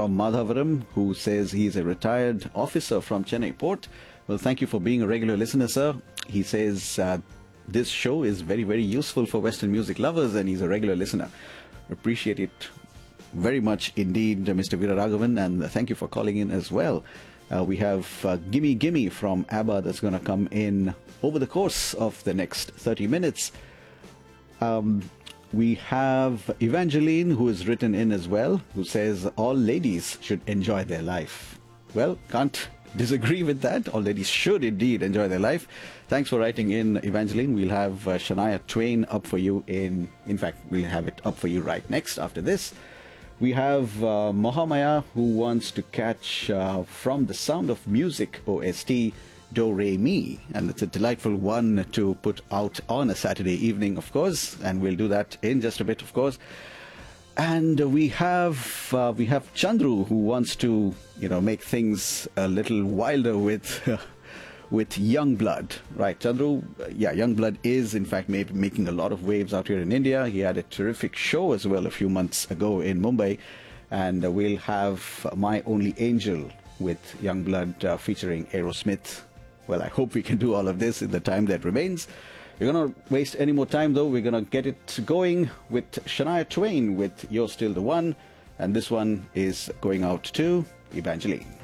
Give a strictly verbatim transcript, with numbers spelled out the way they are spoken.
from Madhavaram, who says he's a retired officer from Chennai Port. Well, thank you for being a regular listener, sir. He says uh, this show is very, very useful for Western music lovers, and he's a regular listener. Appreciate it very much indeed, Mister Veeraraghavan, and thank you for calling in as well. Uh, we have uh, Gimme Gimme from ABBA that's going to come in over the course of the next thirty minutes. Um, we have Evangeline, who has written in as well, who says all ladies should enjoy their life. Well, can't disagree with that. All ladies should indeed enjoy their life. Thanks for writing in, Evangeline. We'll have uh, Shania Twain up for you in, in fact, we'll have it up for you right next after this. We have uh, Mohamaya, who wants to catch uh, From the Sound of Music O S T, Do Re Mi, and it's a delightful one to put out on a Saturday evening, of course, and we'll do that in just a bit, of course. And we have uh, we have Chandru, who wants to, you know, make things a little wilder with uh, with Youngblood, right? Chandru, uh, yeah, Youngblood is in fact maybe making a lot of waves out here in India. He had a terrific show as well a few months ago in Mumbai, and uh, we'll have My Only Angel with Youngblood uh, featuring Aerosmith. Well, I hope we can do all of this in the time that remains. We're going to waste any more time, though. We're going to get it going with Shania Twain with You're Still the One. And this one is going out to Evangeline.